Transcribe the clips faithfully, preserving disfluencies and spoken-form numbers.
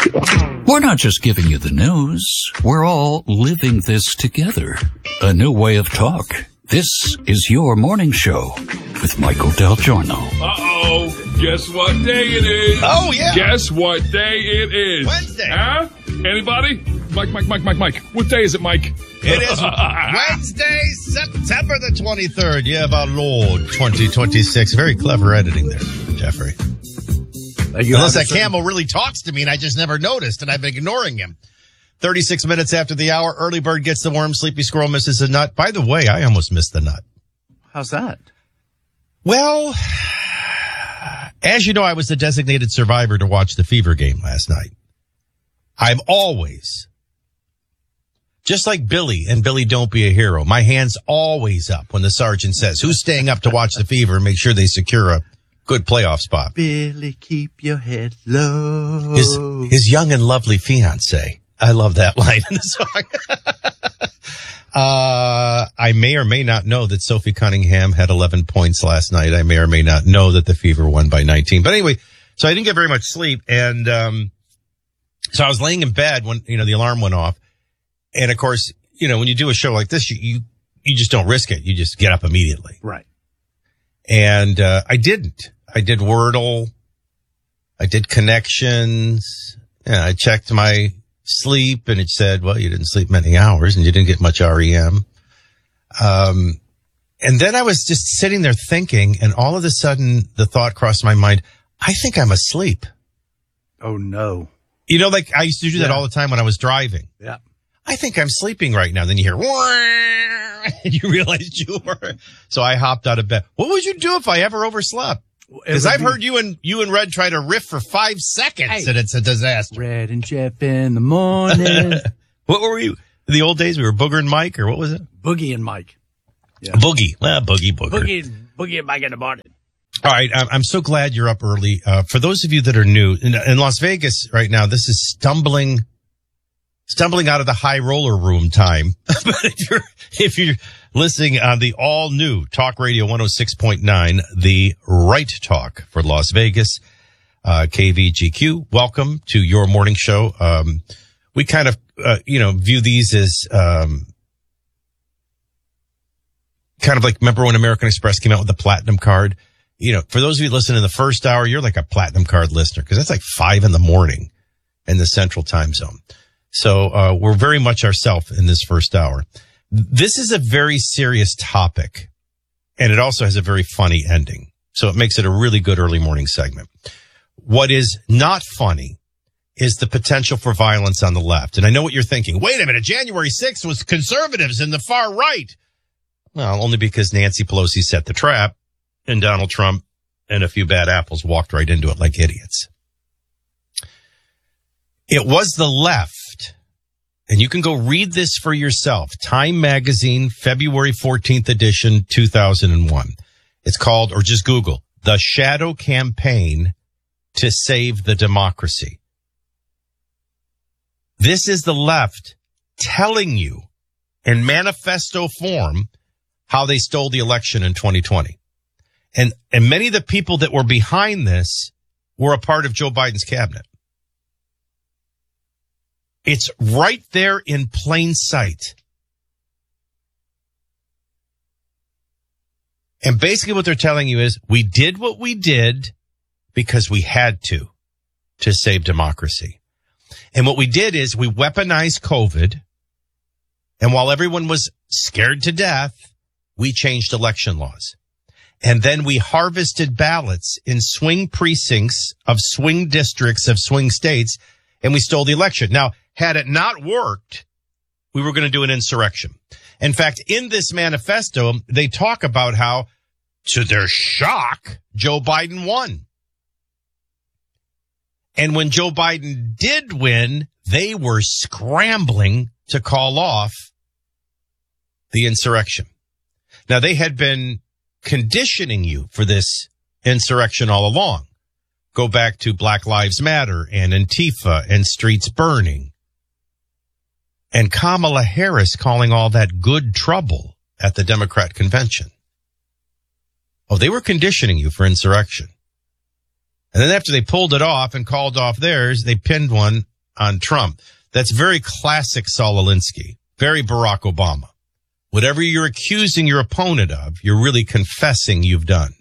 We're not just giving you the news. We're all living this together. A new way of talk. This is your morning show with Michael Del Giorno. Uh-oh. Guess what day it is? Oh, yeah. Guess what day it is? Wednesday. Huh? Anybody? Mike, Mike, Mike, Mike, Mike. What day is it, Mike? It is Wednesday, September the twenty-third, year of our Lord, twenty twenty-six. Very clever editing there, Jeffrey. Unless that camel really talks to me and I just never noticed and I've been ignoring him. thirty-six minutes after the hour, early bird gets the worm, sleepy squirrel misses the nut. By the way, I almost missed the nut. How's that? Well, as you know, I was the designated survivor to watch the Fever game last night. I'm always, just like Billy and Billy Don't Be a Hero, my hand's always up when the sergeant says, who's staying up to watch the Fever and make sure they secure a good playoff spot? Billy, keep your head low. His, his young and lovely fiance. I love that line in the song. uh, I may or may not know that Sophie Cunningham had eleven points last night. I may or may not know that the Fever won by nineteen. But anyway, so I didn't get very much sleep. And, um, so I was laying in bed when, you know, the alarm went off. And of course, you know, when you do a show like this, you, you, you just don't risk it. You just get up immediately. Right. And, uh, I didn't. I did Wordle. I did connections. Yeah, I checked my sleep and it said, well, you didn't sleep many hours and you didn't get much R E M. Um, and then I was just sitting there thinking, and all of a sudden the thought crossed my mind, I think I'm asleep. Oh, no. You know, like I used to do that Yeah. all the time when I was driving. Yeah. I think I'm sleeping right now. Then you hear, wah, and you realize you were. So I hopped out of bed. What would you do if I ever overslept? Because I've be- heard you and you and Red try to riff for five seconds, hey. And it's a disaster. Red and Jeff in the morning. What were you? In the old days, we were Booger and Mike, or what was it? Boogie and Mike. Yeah. Boogie. Well, Boogie, Booger. Boogie, Boogie and Mike in the morning. All right. I'm, I'm so glad you're up early. Uh, for those of you that are new in, in Las Vegas right now, this is stumbling, stumbling out of the high roller room time. But if you're, if you're listening on the all new Talk Radio one oh six point nine, the right talk for Las Vegas, uh, K V G Q, welcome to your morning show. Um, we kind of, uh, you know, view these as, um, kind of like, remember when American Express came out with the platinum card? You know, for those of you listening in the first hour, you're like a platinum card listener because that's like five in the morning in the central time zone. So, uh, we're very much ourselves in this first hour. This is a very serious topic and it also has a very funny ending. So it makes it a really good early morning segment. What is not funny is the potential for violence on the left. And I know what you're thinking. Wait a minute. January sixth was conservatives in the far right. Well, only because Nancy Pelosi set the trap. And Donald Trump and a few bad apples walked right into it like idiots. It was the left, and you can go read this for yourself. Time Magazine, February fourteenth edition, two thousand one. It's called, or just Google, The Shadow Campaign to Save the Democracy. This is the left telling you in manifesto form how they stole the election in twenty twenty. And, and many of the people that were behind this were a part of Joe Biden's cabinet. It's right there in plain sight. And basically what they're telling you is we did what we did because we had to, to save democracy. And what we did is we weaponized COVID. And while everyone was scared to death, we changed election laws. And then we harvested ballots in swing precincts of swing districts of swing states, and we stole the election. Now, had it not worked, we were going to do an insurrection. In fact, in this manifesto, they talk about how, to their shock, Joe Biden won. And when Joe Biden did win, they were scrambling to call off the insurrection. Now, they had been conditioning you for this insurrection all along. Go back to Black Lives Matter and Antifa and streets burning. And Kamala Harris calling all that good trouble at the Democrat convention. Oh, they were conditioning you for insurrection. And then after they pulled it off and called off theirs, they pinned one on Trump. That's very classic Saul Alinsky, very Barack Obama. Whatever you're accusing your opponent of, you're really confessing you've done.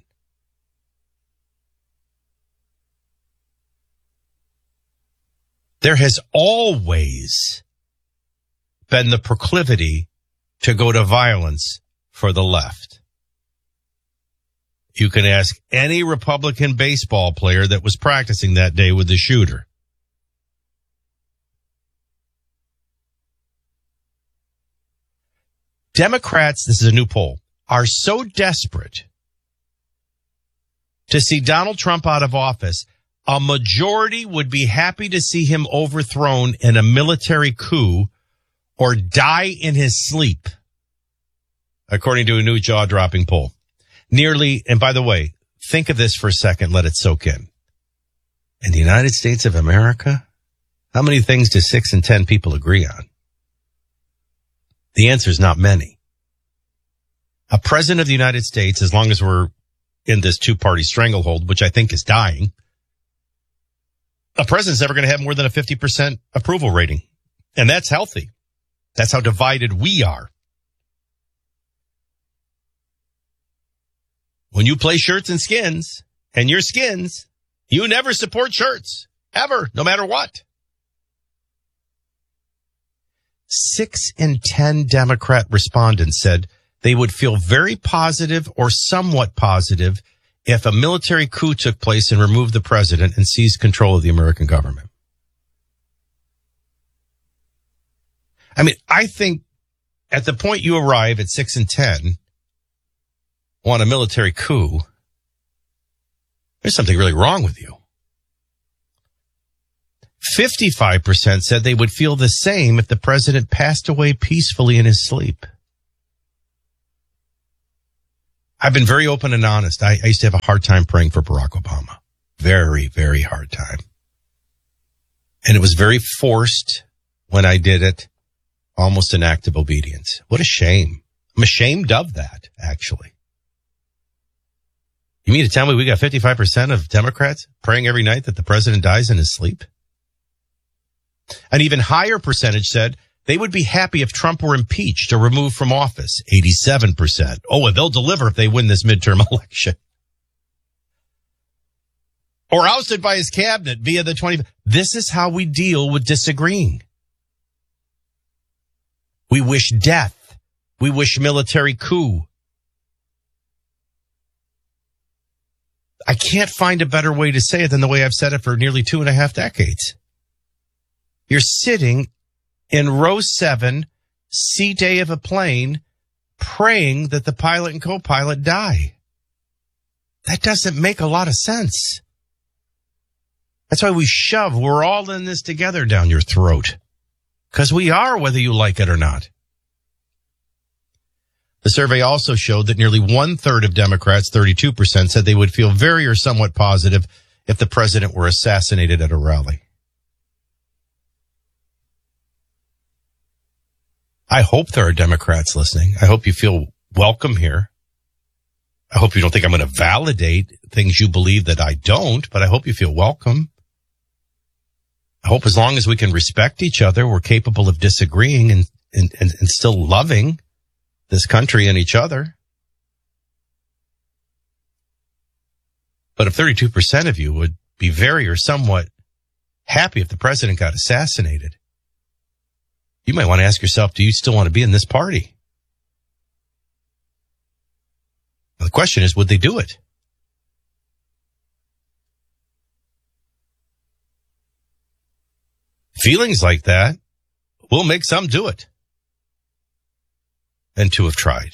There has always been the proclivity to go to violence for the left. You can ask any Republican baseball player that was practicing that day with the shooter. Democrats, this is a new poll, are so desperate to see Donald Trump out of office, a majority would be happy to see him overthrown in a military coup or die in his sleep, according to a new jaw-dropping poll. Nearly, and by the way, think of this for a second, let it soak in. In the United States of America, how many things do six and ten people agree on? The answer is not many. A president of the United States, as long as we're in this two-party stranglehold, which I think is dying, a president's never going to have more than a fifty percent approval rating. And that's healthy. That's how divided we are. When you play shirts and skins, and your skins, you never support shirts, ever, no matter what. Six in ten Democrat respondents said they would feel very positive or somewhat positive if a military coup took place and removed the president and seized control of the American government. I mean, I think at the point you arrive at six and ten on a military coup, there's something really wrong with you. fifty-five percent said they would feel the same if the president passed away peacefully in his sleep. I've been very open and honest. I, I used to have a hard time praying for Barack Obama. Very, very hard time. And it was very forced when I did it. Almost an act of obedience. What a shame. I'm ashamed of that, actually. You mean to tell me we got fifty-five percent of Democrats praying every night that the president dies in his sleep? An even higher percentage said they would be happy if Trump were impeached or removed from office. eighty-seven percent. Oh, and they'll deliver if they win this midterm election. Or ousted by his cabinet via the twenty. This is how we deal with disagreeing. We wish death. We wish military coup. I can't find a better way to say it than the way I've said it for nearly two and a half decades. You're sitting in row seven, seat A of a plane, praying that the pilot and co-pilot die. That doesn't make a lot of sense. That's why we shove, we're all in this together down your throat. Because we are, whether you like it or not. The survey also showed that nearly one-third of Democrats, thirty-two percent, said they would feel very or somewhat positive if the president were assassinated at a rally. I hope there are Democrats listening. I hope you feel welcome here. I hope you don't think I'm going to validate things you believe that I don't, but I hope you feel welcome. I hope as long as we can respect each other, we're capable of disagreeing and, and, and, and still loving this country and each other. But if thirty-two percent of you would be very or somewhat happy if the president got assassinated, you might want to ask yourself, do you still want to be in this party? Now, the question is, would they do it? Feelings like that will make some do it. And two have tried.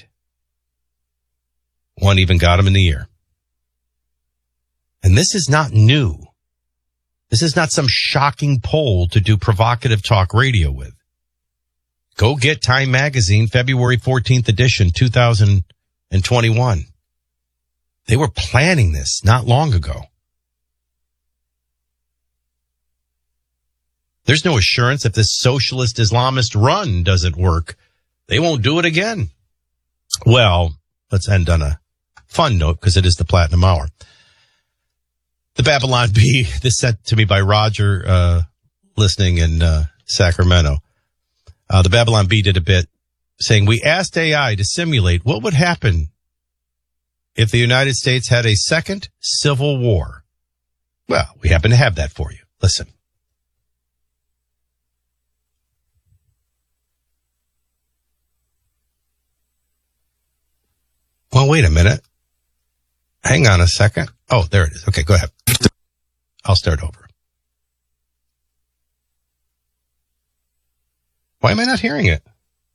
One even got him in the ear. And this is not new. This is not some shocking poll to do provocative talk radio with. Go get Time Magazine, February fourteenth edition, two thousand twenty-one. They were planning this not long ago. There's no assurance if this socialist Islamist run doesn't work, they won't do it again. Well, let's end on a fun note because it is the Platinum Hour. The Babylon Bee, this sent to me by Roger uh, listening in uh, Sacramento. Uh, the Babylon Bee did a bit saying, we asked A I to simulate what would happen if the United States had a second civil war. Well, we happen to have that for you. Listen. Well, wait a minute. Hang on a second. Oh, there it is. Okay, go ahead. I'll start over. Why am I not hearing it?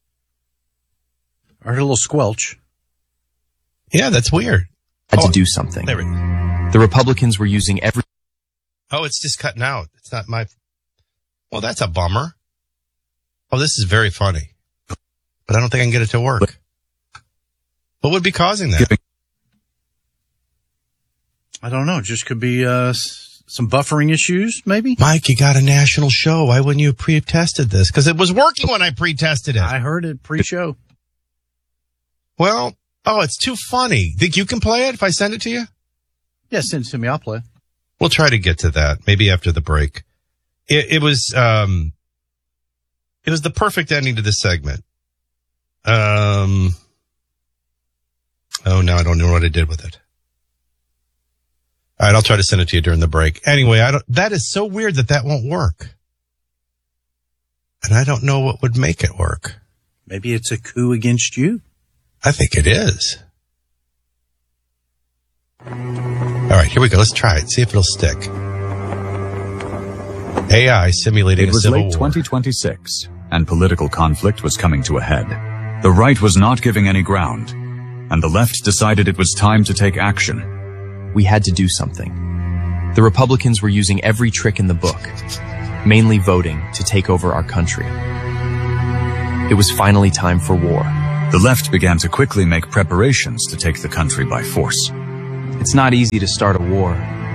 I heard a little squelch. Yeah, that's weird. Had oh, to do something. There we go. The Republicans were using every... Oh, it's just cutting out. It's not my... Well, that's a bummer. Oh, this is very funny. But I don't think I can get it to work. What would be causing that? I don't know. Just could be uh, s- some buffering issues, maybe? Mike, you got a national show. Why wouldn't you have pre-tested this? Because it was working when I pre-tested it. I heard it pre-show. Well, oh, it's too funny. Think you can play it if I send it to you? Yeah, send it to me. I'll play. We'll try to get to that, maybe after the break. It, it was, um, it was the perfect ending to this segment. Um, oh, now I don't know what I did with it. All right, I'll try to send it to you during the break. Anyway, I don't, that is so weird that that won't work. And I don't know what would make it work. Maybe it's a coup against you. I think it is. All right, here we go. Let's try it. See if it'll stick. A I simulating It a was civil late war. twenty twenty-six, and political conflict was coming to a head. The right was not giving any ground, and the left decided it was time to take action. We had to do something. The Republicans were using every trick in the book, mainly voting to take over our country. It was finally time for war. The left began to quickly make preparations to take the country by force. It's not easy to start a war.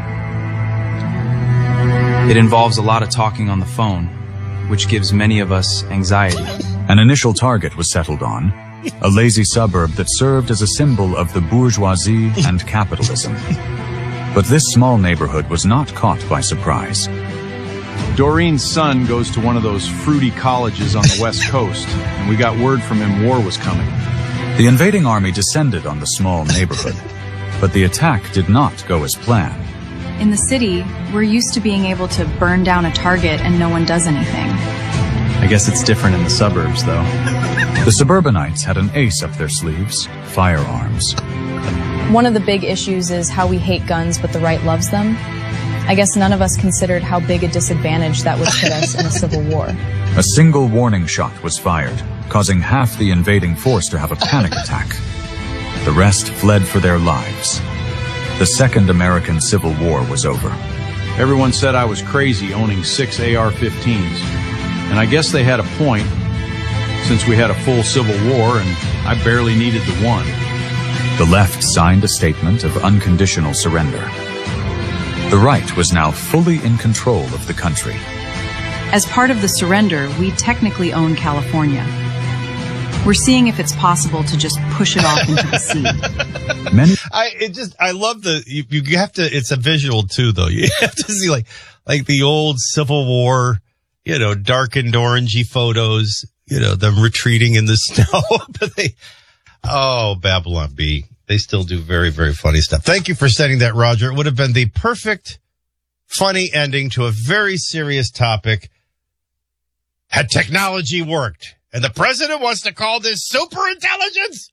It involves a lot of talking on the phone, which gives many of us anxiety. An initial target was settled on, a lazy suburb that served as a symbol of the bourgeoisie and capitalism. But this small neighborhood was not caught by surprise. Doreen's son goes to one of those fruity colleges on the West Coast, and we got word from him war was coming. The invading army descended on the small neighborhood, but the attack did not go as planned. In the city, we're used to being able to burn down a target and no one does anything. I guess it's different in the suburbs, though. The suburbanites had an ace up their sleeves, firearms. One of the big issues is how we hate guns, but the right loves them. I guess none of us considered how big a disadvantage that would put us in a civil war. A single warning shot was fired, causing half the invading force to have a panic attack. The rest fled for their lives. The Second American Civil War was over. Everyone said I was crazy owning six A R fifteens, and I guess they had a point, since we had a full civil war and I barely needed the one. The left signed a statement of unconditional surrender. The right was now fully in control of the country. As part of the surrender, we technically own California. We're seeing if it's possible to just push it off into the sea. Many I it just I love the you, you have to it's a visual too though. You have to see like like the old Civil War, you know, darkened orangey photos, you know, them retreating in the snow. But they oh, Babylon Bee. They still do very, very funny stuff. Thank you for sending that, Roger. It would have been the perfect funny ending to a very serious topic had technology worked. And the president wants to call this super intelligence.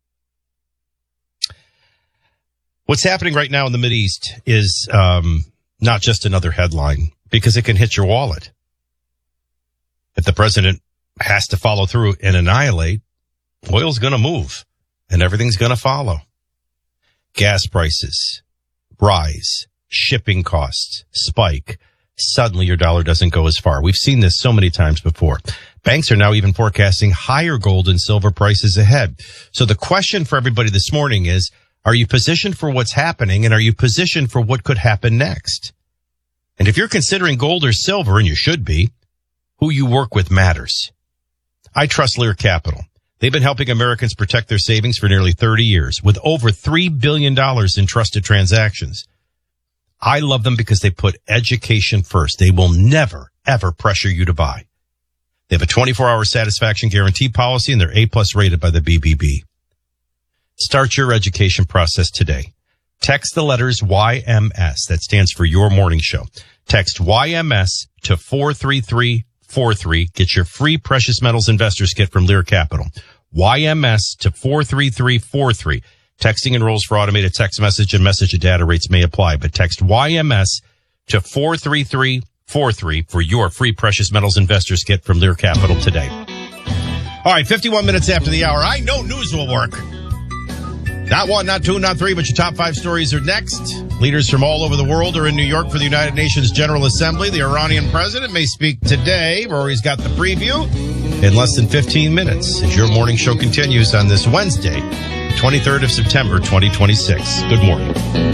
What's happening right now in the Mideast is um, not just another headline, because it can hit your wallet. If the president has to follow through and annihilate, oil's going to move and everything's going to follow. Gas prices rise, shipping costs spike. Suddenly your dollar doesn't go as far. We've seen this so many times before. Banks are now even forecasting higher gold and silver prices ahead. So the question for everybody this morning is, are you positioned for what's happening, and are you positioned for what could happen next? And if you're considering gold or silver, and you should be, who you work with matters. I trust Lear Capital. They've been helping Americans protect their savings for nearly thirty years with over three billion dollars in trusted transactions. I love them because they put education first. They will never, ever pressure you to buy. They have a twenty-four hour satisfaction guarantee policy, and they're A-plus rated by the B B B. Start your education process today. Text the letters Y M S. That stands for Your Morning Show. Text Y M S to four three three four three. Get your free Precious Metals Investors Kit from Lear Capital. Y M S to four three three four three. Texting enrolls for automated text message and message and data rates may apply, but text Y M S to four three three four three for your free Precious Metals Investors Kit from Lear Capital today. All right, fifty-one minutes after the hour. I know news will work. Not one, not two, not three, but your top five stories are next. Leaders from all over the world are in New York for the United Nations General Assembly. The Iranian president may speak today. Rory's got the preview in less than fifteen minutes as your morning show continues on this Wednesday, twenty-third of September, twenty twenty-six. Good morning.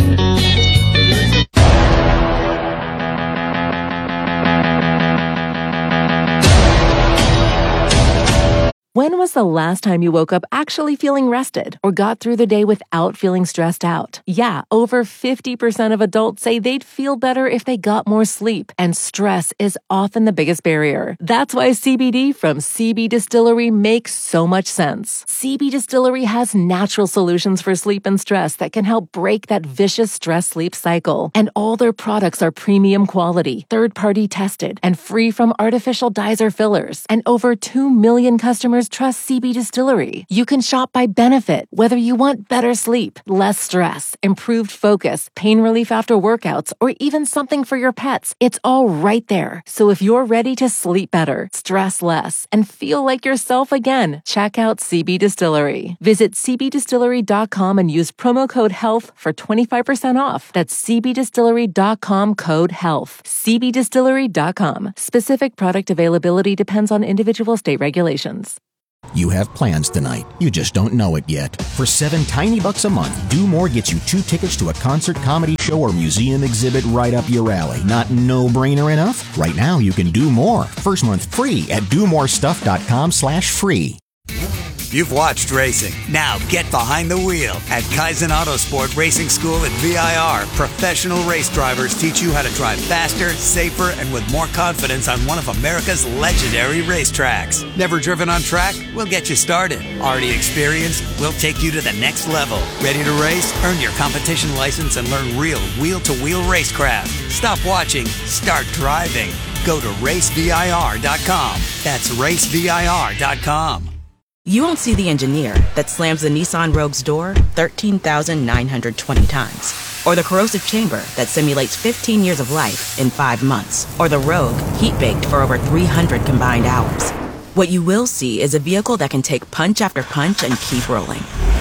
When was the last time you woke up actually feeling rested or got through the day without feeling stressed out? Yeah, over fifty percent of adults say they'd feel better if they got more sleep, and stress is often the biggest barrier. That's why C B D from C B Distillery makes so much sense. C B Distillery has natural solutions for sleep and stress that can help break that vicious stress-sleep cycle. And all their products are premium quality, third-party tested, and free from artificial dyes or fillers. And over two million customers trust C B Distillery. You can shop by benefit, whether you want better sleep, less stress, improved focus, pain relief after workouts, or even something for your pets. It's all right there. So if you're ready to sleep better, stress less, and feel like yourself again, check out C B Distillery. Visit c b distillery dot com and use promo code HEALTH for twenty-five percent off. That's c b distillery dot com code HEALTH. c b distillery dot com. Specific product availability depends on individual state regulations. You have plans tonight. You just don't know it yet. For seven tiny bucks a month, Do More gets you two tickets to a concert, comedy show, or museum exhibit right up your alley. Not no-brainer enough? Right now, you can do more. First month free at do more stuff dot com slash free. You've watched racing. Now get behind the wheel. At Kaizen Autosport Racing School at V I R, professional race drivers teach you how to drive faster, safer, and with more confidence on one of America's legendary racetracks. Never driven on track? We'll get you started. Already experienced? We'll take you to the next level. Ready to race? Earn your competition license and learn real wheel-to-wheel racecraft. Stop watching. Start driving. Go to race V I R dot com. That's race V I R dot com. You won't see the engineer that slams the Nissan Rogue's door thirteen thousand nine hundred twenty times. Or the corrosive chamber that simulates fifteen years of life in five months. Or the Rogue heat-baked for over three hundred combined hours. What you will see is a vehicle that can take punch after punch and keep rolling.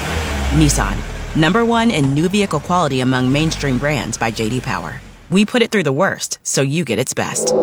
Nissan, number one in new vehicle quality among mainstream brands by J D Power. We put it through the worst, so you get its best.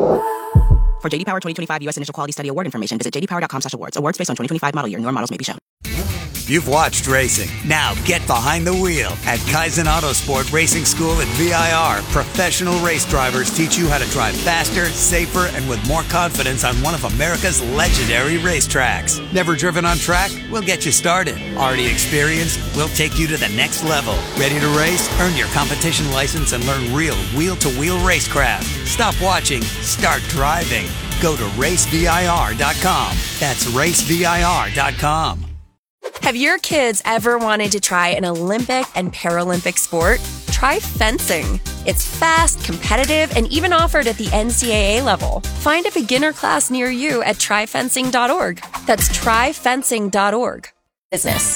For J D Power twenty twenty-five U S Initial Quality Study Award information, visit j d power dot com slash awards. Awards based on twenty twenty-five model year. Newer models may be shown. You've watched racing. Now get behind the wheel. At Kaizen Autosport Racing School at V I R, professional race drivers teach you how to drive faster, safer, and with more confidence on one of America's legendary racetracks. Never driven on track? We'll get you started. Already experienced? We'll take you to the next level. Ready to race? Earn your competition license and learn real wheel-to-wheel racecraft. Stop watching. Start driving. Go to race V I R dot com. That's race V I R dot com. Have your kids ever wanted to try an Olympic and Paralympic sport? Try fencing. It's fast, competitive, and even offered at the N C double A level. Find a beginner class near you at try fencing dot org. That's try fencing dot org. Business.